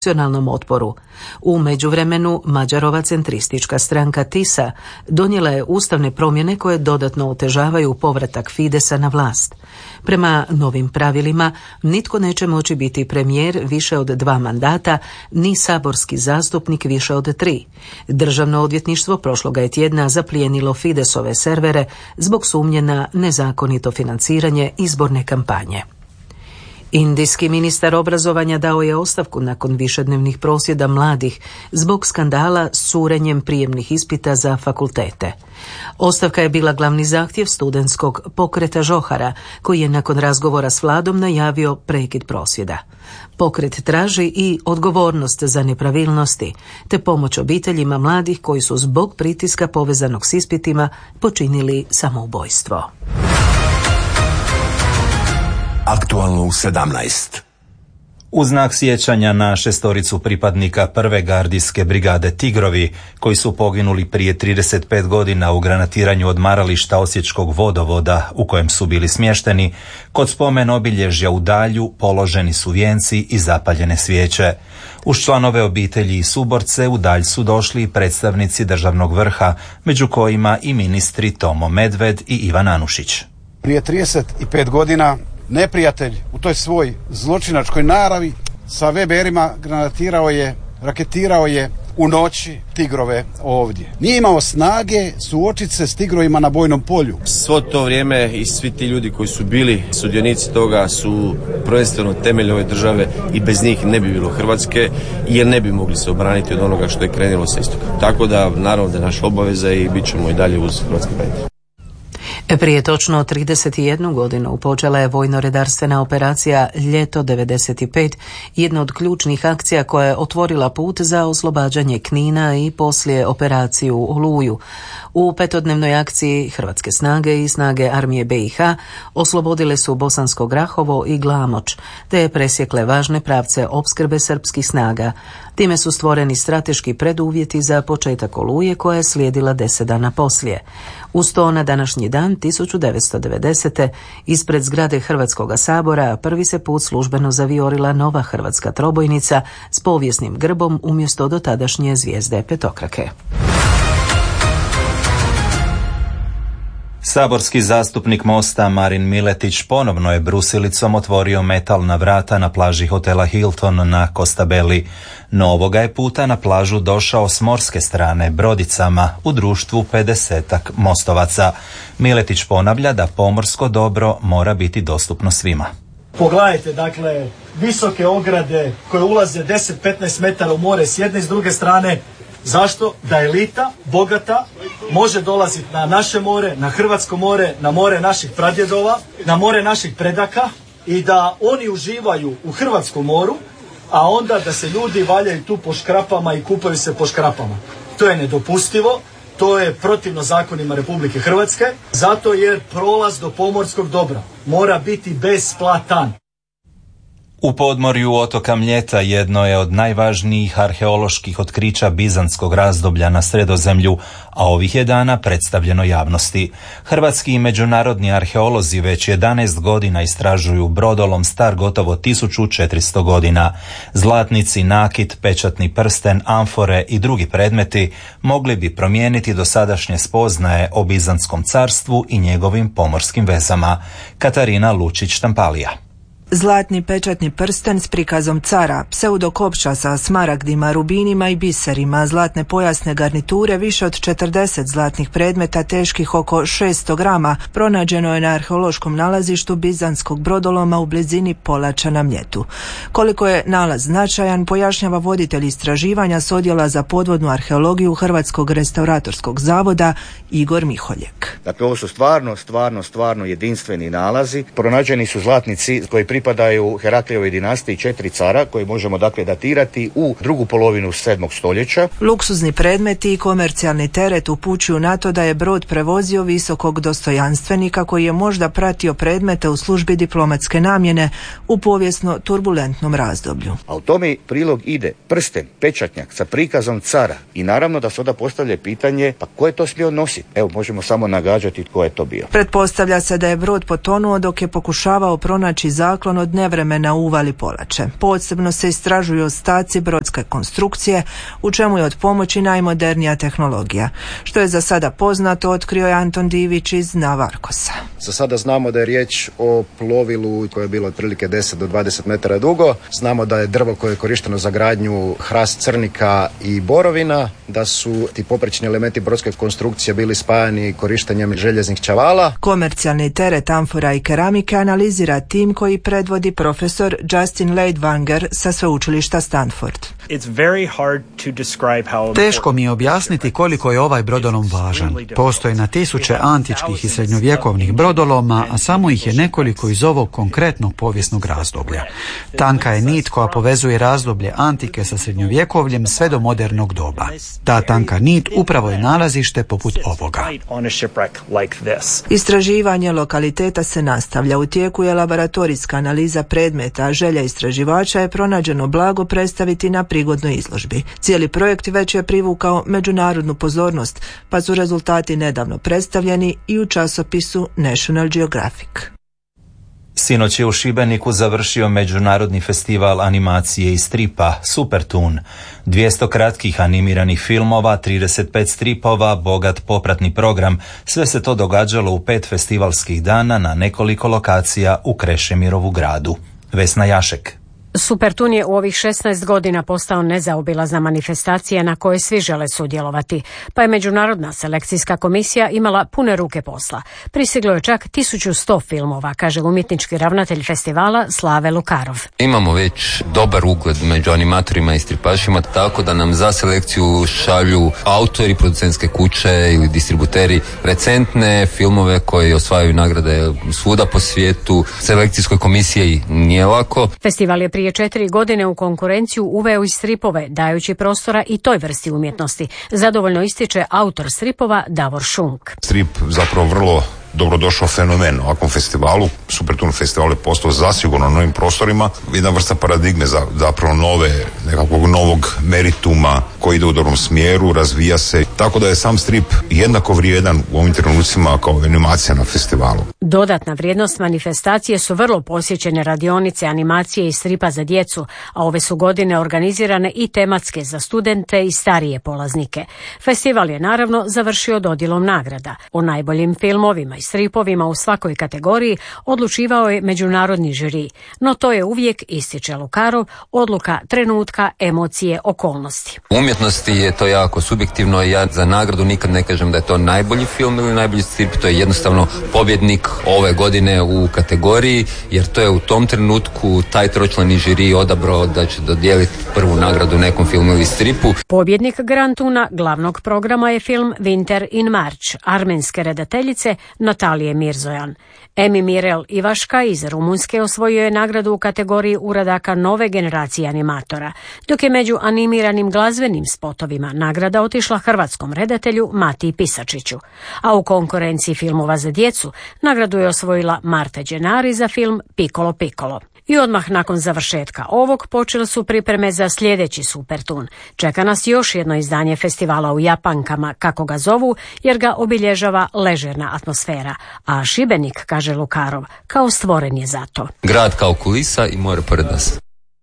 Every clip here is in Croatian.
nacionalnom otporu. U međuvremenu Mađarova centristička stranka TISA donijela je ustavne promjene koje dodatno otežavaju povratak Fidesa na vlast. Prema novim pravilima nitko neće moći biti premijer više od 2 mandata, ni saborski zastupnik više od 3. Državno odvjetništvo prošloga je tjedna zaplijenilo Fidesove servere zbog sumnje na nezakonito financiranje izborne kampanje. Indijski ministar obrazovanja dao je ostavku nakon višednevnih prosvjeda mladih zbog skandala s curenjem prijemnih ispita za fakultete. Ostavka je bila glavni zahtjev studentskog pokreta Žohara, koji je nakon razgovora s vladom najavio prekid prosvjeda. Pokret traži i odgovornost za nepravilnosti, te pomoć obiteljima mladih koji su zbog pritiska povezanog s ispitima počinili samoubojstvo. Aktualno u 17. U znak sjećanja na 6 pripadnika prve gardijske brigade Tigrovi, koji su poginuli prije 35 godina u granatiranju odmarališta Osječkog vodovoda u kojem su bili smješteni, kod spomen obilježja u Dalju položeni su vijenci i zapaljene svijeće. Uz članove obitelji i suborce u Dalj su došli predstavnici državnog vrha, među kojima i ministri Tomo Medved i Ivan Anušić. Prije 35 godina neprijatelj u toj svoj zločinačkoj naravi sa VBR-ima granatirao je, raketirao je u noći Tigrove ovdje. Nije imao snage suočiti se s Tigrovima na bojnom polju. Svo to vrijeme i svi ti ljudi koji su bili sudionici toga su prvenstveno temelj ove države i bez njih ne bi bilo Hrvatske, jer ne bi mogli se obraniti od onoga što je krenulo sa istoka. Tako da naravno da je naša obaveza i bit ćemo i dalje uz hrvatski branitelj. Prije točno 31 godinu počela je vojno-redarstvena operacija Ljeto 95, jedna od ključnih akcija koja je otvorila put za oslobađanje Knina i poslije operaciju Oluju. U petodnevnoj akciji hrvatske snage i snage armije BiH oslobodile su Bosansko Grahovo i Glamoč, te presjekle važne pravce opskrbe srpskih snaga. Time su stvoreni strateški preduvjeti za početak Oluje koja je slijedila 10 dana poslije. Uz to na današnji dan 1990. ispred zgrade Hrvatskoga sabora prvi se put službeno zaviorila nova hrvatska trobojnica s povijesnim grbom umjesto dotadašnje zvijezde petokrake. Saborski zastupnik Mosta Marin Miletić ponovno je brusilicom otvorio metalna vrata na plaži hotela Hilton na Costabelli, no ovoga je puta na plažu došao s morske strane brodicama u društvu 50-ak mostovaca. Miletić ponavlja da pomorsko dobro mora biti dostupno svima. Pogledajte, dakle, visoke ograde koje ulaze 10-15 metara u more s jedne i s druge strane. Zašto? Da elita, bogata, može dolaziti na naše more, na hrvatsko more, na more naših pradjedova, na more naših predaka i da oni uživaju u hrvatskom moru, a onda da se ljudi valjaju tu po škrapama i kupaju se po škrapama. To je nedopustivo, to je protivno zakonima Republike Hrvatske, zato jer prolaz do pomorskog dobra mora biti besplatan. U podmorju otoka Mljeta jedno je od najvažnijih arheoloških otkrića bizantskog razdoblja na Sredozemlju, a ovih je dana predstavljeno javnosti. Hrvatski i međunarodni arheolozi već 11 godina istražuju brodolom star gotovo 1400 godina. Zlatnici, nakit, pečatni prsten, amfore i drugi predmeti mogli bi promijeniti dosadašnje spoznaje o Bizantskom carstvu i njegovim pomorskim vezama. Katarina Lučić-Štampalija. Zlatni pečatni prsten s prikazom cara, pseudokopča sa smaragdima, rubinima i biserima, zlatne pojasne garniture, više od 40 zlatnih predmeta teških oko 600 grama pronađeno je na arheološkom nalazištu bizantskog brodoloma u blizini Polača na Mljetu. Koliko je nalaz značajan, pojašnjava voditelj istraživanja s odjela za podvodnu arheologiju Hrvatskog restauratorskog zavoda Igor Miholjek. Dakle, ovo su stvarno jedinstveni nalazi. Pronađeni su zlatnici koji pripadaju Heraklijevoj dinastiji 4 cara, koje možemo dakle datirati u drugu polovinu 7. stoljeća. Luksuzni predmeti i komercijalni teret upućuju na to da je brod prevozio visokog dostojanstvenika koji je možda pratio predmete u službi diplomatske namjene u povijesno turbulentnom razdoblju. A u tome prilog ide prsten, pečatnjak sa prikazom cara i naravno da se onda postavlja pitanje pa ko je to smio nositi? Evo, možemo samo nagađati tko je to bio. Pretpostavlja se da je brod potonuo dok je pokušavao pronaći zaklon naklon od nevremena u uvali Polače. Posebno se istražuju ostaci brodske konstrukcije, u čemu je od pomoći najmodernija tehnologija. Što je za sada poznato, otkrio je Anton Divić iz Navarkosa. Za sada znamo da je riječ o plovilu koje je bilo otprilike 10 do 20 metara dugo. Znamo da je drvo koje je korišteno za gradnju hrast crnika i borovina, da su ti poprečni elementi brodske konstrukcije bili spajani korištenjem željeznih čavala. Komercijalni teret amfora i keramike analizira tim koji predvodi profesor Justin Leidwanger sa sveučilišta Stanford. Teško mi je objasniti koliko je ovaj brodolom važan. Postoje na tisuće antičkih i srednjovjekovnih brodoloma, a samo ih je nekoliko iz ovog konkretnog povijesnog razdoblja. Tanka je nit koja povezuje razdoblje antike sa srednjovjekovljem sve do modernog doba. Ta tanka nit upravo je nalazište poput ovoga. Istraživanje lokaliteta se nastavlja. U tijeku je laboratorijska analiza predmeta, a želja istraživača je pronađeno blago predstaviti na prigodnoj izložbi. Cijeli projekt već je privukao međunarodnu pozornost, pa su rezultati nedavno predstavljeni i u časopisu National Geographic. Sinoć je u Šibeniku završio međunarodni festival animacije i stripa Supertoon. 200 kratkih animiranih filmova, 35 stripova, bogat popratni program. Sve se to događalo u 5 festivalskih dana na nekoliko lokacija u Krešimirovu gradu. Vesna Jašek. Supertoon je u ovih 16 godina postao nezaobilazna manifestacija na kojoj svi žele sudjelovati, pa je Međunarodna selekcijska komisija imala pune ruke posla. Pristiglo je čak 1100 filmova, kaže umjetnički ravnatelj festivala Slave Lukarov. Imamo već dobar ugled među animatorima i stripašima, tako da nam za selekciju šalju autori, producentske kuće ili distributeri recentne filmove koji osvajaju nagrade svuda po svijetu. Selekcijskoj komisiji nije lako. Festival je prije 4 godine u konkurenciju uveo i stripove, dajući prostora i toj vrsti umjetnosti. Zadovoljno ističe autor stripova Davor Šunk. Strip zapravo vrlo dobrodošao fenomen u ovakvom festivalu. Supertoon festival je postao zasigurno na novim prostorima, jedna vrsta paradigme zapravo nekakvog novog merituma koji ide u dobrom smjeru, razvija se, tako da je sam strip jednako vrijedan u ovim trenucima kao animacija na festivalu. Dodatna vrijednost manifestacije su vrlo posjećene radionice animacije i stripa za djecu, a ove su godine organizirane i tematske za studente i starije polaznike. Festival je naravno završio dodjelom nagrada. O najboljim filmovima i stripovima u svakoj kategoriji odlučivao je međunarodni žiri, no to je uvijek, ističe Lukarov, odluka trenutka, emocije, okolnosti. U umjetnosti je to jako subjektivno, ja za nagradu nikad ne kažem da je to najbolji film ili najbolji strip, to je jednostavno pobjednik ove godine u kategoriji, jer to je u tom trenutku taj tročlani žiri odabrao da će dodijeliti prvu nagradu nekom filmu ili stripu. Pobjednik Grand Tuna glavnog programa je film Winter in March, armenske redateljice Natalije Mirzojan. Emi Mirel Ivaška iz Rumunjske osvojio je nagradu u kategoriji uradaka nove generacije animatora, dok je među animiranim glazbenim spotovima nagrada otišla hrvatskom redatelju Matiji Pisačiću. A u konkurenciji filmova za djecu nagradu je osvojila Marta Đenari za film Piccolo Piccolo. I odmah nakon završetka ovog počele su pripreme za sljedeći Supertoon. Čeka nas još jedno izdanje festivala u Japankama, kako ga zovu, jer ga obilježava ležerna atmosfera. A Šibenik, kaže Lukarov, kao stvoren je za to. Grad kao kulisa i more pored nas.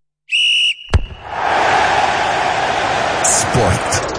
Sport.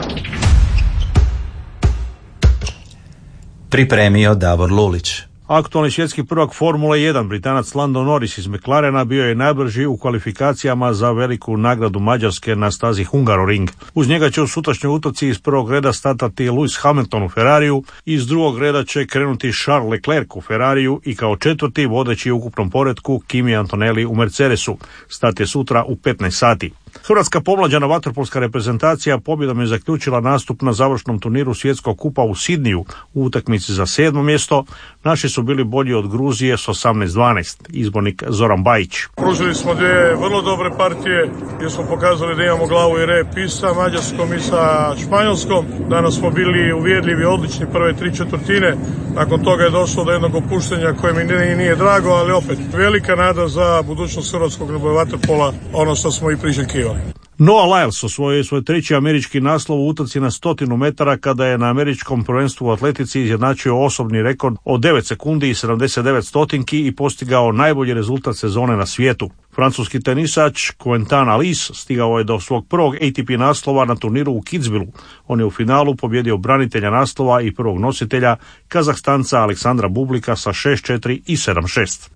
Pripremio Davor Lulić. Aktualni svjetski prvak Formule 1, Britanac Lando Norris iz McLarena, bio je najbrži u kvalifikacijama za veliku nagradu Mađarske na stazi Hungaroring. Uz njega će u sutrašnjoj utrci iz prvog reda startati Lewis Hamilton u Ferrariju, iz drugog reda će krenuti Charles Leclerc u Ferrariju i kao četvrti, vodeći u ukupnom poretku, Kimi Antonelli u Mercedesu. Start je sutra u 15 sati. Hrvatska pomlađana vaterpolska reprezentacija pobjedom je zaključila nastup na završnom turniru svjetskog kupa u Sidniju u utakmici za 7. mjesto. Naši su bili bolji od Gruzije s 18-12. Izbornik Zoran Bajić. Pružili smo dvije vrlo dobre partije gdje smo pokazali da imamo glavu i rep i sa Mađarskom i sa Španjolskom. Danas smo bili uvjerljivi, odlični prve 3/4. Nakon toga je došlo do jednog opuštenja koje mi nije drago, ali opet velika nada za budućnost hrvatskog vaterpola, ono što smo i priželjkivali. Noah Lyles osvojio je svoj treći američki naslov u utrci na 100 metara kada je na američkom prvenstvu u atletici izjednačio osobni rekord od 9 sekundi i 79 stotinki i postigao najbolji rezultat sezone na svijetu. Francuski tenisač Quentin Alice stigao je do svog prvog ATP naslova na turniru u Kitzbühelu. On je u finalu pobjedio branitelja naslova i prvog nositelja Kazahstanca Aleksandra Bublika sa 6-4 i 7-6.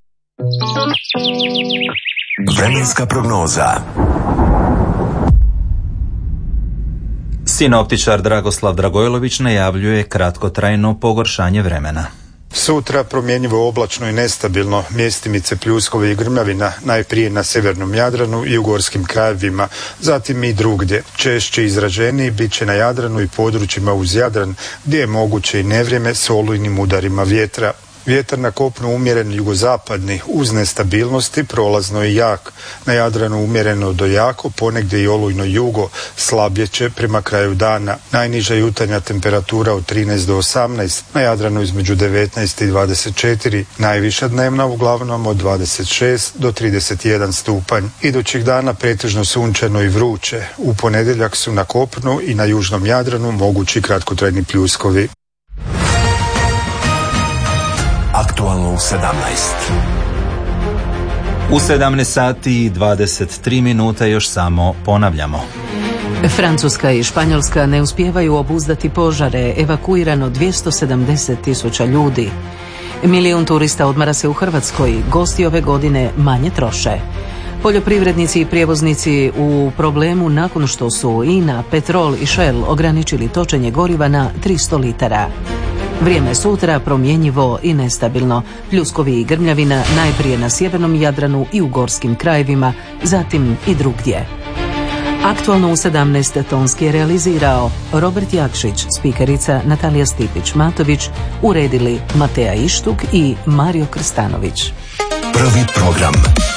Vremenska prognoza. Sinoptičar Dragoslav Dragojlović najavljuje kratkotrajno pogoršanje vremena. Sutra promjenjivo oblačno i nestabilno, mjestimice pljuskovi i grmljavina, najprije na sjevernom Jadranu i u gorskim krajevima, zatim i drugdje. Češće izraženiji bit će na Jadranu i područjima uz Jadran, gdje je moguće i nevrijeme s olujnim udarima vjetra. Vjetar na kopnu umjeren jugozapadni, uz nestabilnosti, prolazno i jak. Na Jadranu umjereno do jako, ponegdje i olujno jugo, slabjeće prema kraju dana. Najniža jutarnja temperatura od 13 do 18, na Jadranu između 19 i 24, najviša dnevna uglavnom od 26 do 31 stupanj. Idućih dana pretežno sunčano i vruće. U ponedjeljak su na kopnu i na južnom Jadranu mogući kratkotrajni pljuskovi. Aktualno u 17. U 17 sati i 23 minuta još samo ponavljamo. Francuska i Španjolska ne uspijevaju obuzdati požare, evakuirano 270.000 ljudi. Milijun turista odmara se u Hrvatskoj, gosti ove godine manje troše. Poljoprivrednici i prijevoznici u problemu nakon što su INA, Petrol i Shell ograničili točenje goriva na 300 litara. Vrijeme sutra promjenjivo i nestabilno, pljuskovi i grmljavina najprije na sjevernom Jadranu i u gorskim krajevima, zatim i drugdje. Aktualno u 17 tonski je realizirao Robert Jakšić, spikerica Natalija Stipić-Matović, uredili Mateja Ištuk i Mario Krstanović. Prvi program.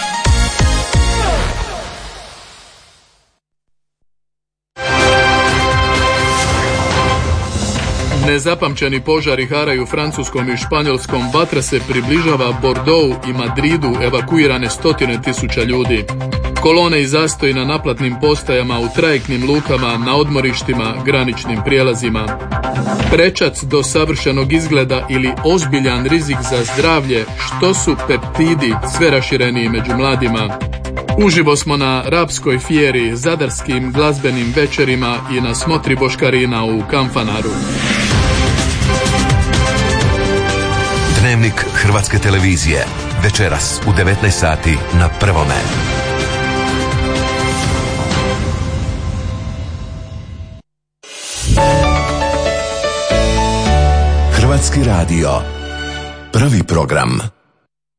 Nezapamćeni požari haraju u Francuskom i Španjolskom, vatra se približava Bordeauxu i Madridu, evakuirane 100.000 ljudi. Kolone i zastoji na naplatnim postajama, u trajektnim lukama, na odmorištima, graničnim prijelazima. Prečac do savršenog izgleda ili ozbiljan rizik za zdravlje, što su peptidi sve rašireniji među mladima. Uživo smo na Rapskoj fijeri, zadarskim glazbenim večerima i na smotri boškarina u Kamfanaru. Dnevnik Hrvatske televizije. Večeras u 19 sati na Prvome. Hrvatski radio. Prvi program.